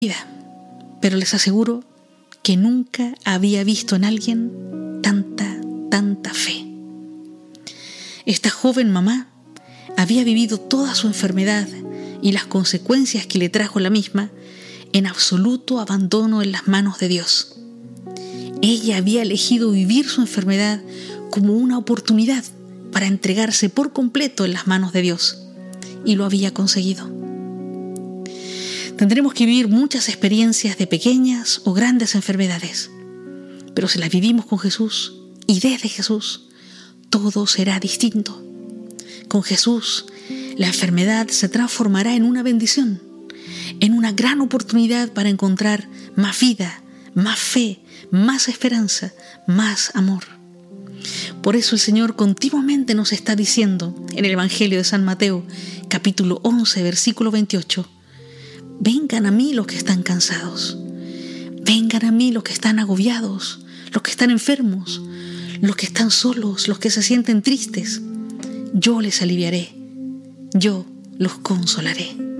vida, pero les aseguro que nunca había visto en alguien tanta fe. Esta joven mamá había vivido toda su enfermedad y las consecuencias que le trajo la misma en absoluto abandono en las manos de Dios. Ella había elegido vivir su enfermedad como una oportunidad para entregarse por completo en las manos de Dios, y lo había conseguido. Tendremos que vivir muchas experiencias de pequeñas o grandes enfermedades, pero si las vivimos con Jesús y desde Jesús, todo será distinto. Con Jesús, la enfermedad se transformará en una bendición, en una gran oportunidad para encontrar más vida, más fe, más esperanza, más amor. Por eso el Señor continuamente nos está diciendo en el Evangelio de San Mateo, capítulo 11, versículo 28, vengan a mí los que están cansados, vengan a mí los que están agobiados, los que están enfermos, los que están solos, los que se sienten tristes. Yo les aliviaré, yo los consolaré.